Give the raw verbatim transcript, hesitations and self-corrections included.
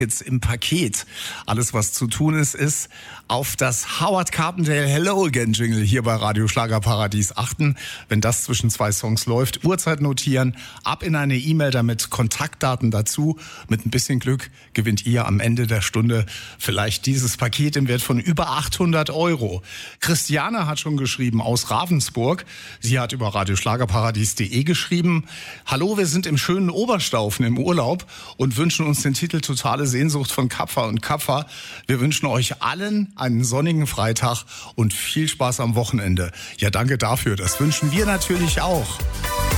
Jetzt im Paket. Alles, was zu tun ist, ist auf das Howard Carpendale Hello Again Jingle hier bei Radio Schlagerparadies achten. Wenn das zwischen zwei Songs läuft, Uhrzeit notieren, ab in eine E-Mail, damit Kontaktdaten dazu. Mit ein bisschen Glück gewinnt ihr am Ende der Stunde vielleicht dieses Paket im Wert von über achthundert Euro. Christiane hat schon geschrieben aus Ravensburg. Sie hat über radioschlagerparadies punkt de geschrieben: Hallo, wir sind im schönen Oberstaufen im Urlaub und wünschen uns den Titel Totale Sehnsucht von Kapfer und Kapfer. Wir wünschen euch allen einen sonnigen Freitag und viel Spaß am Wochenende. Ja, danke dafür. Das wünschen wir natürlich auch.